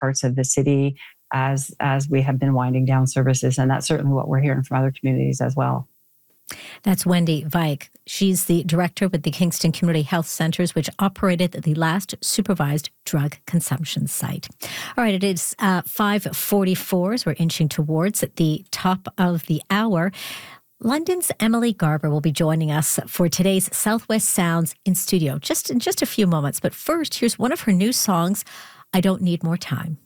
parts of the city as we have been winding down services. And that's certainly what we're hearing from other communities as well. That's Wendy Vike. She's the director with the Kingston Community Health Centers, which operated the last supervised drug consumption site. All right, it is 5:44 as we're inching towards the top of the hour. London's Emily Garber will be joining us for today's Southwest Sounds in studio in just a few moments. But first, here's one of her new songs, I Don't Need More Time.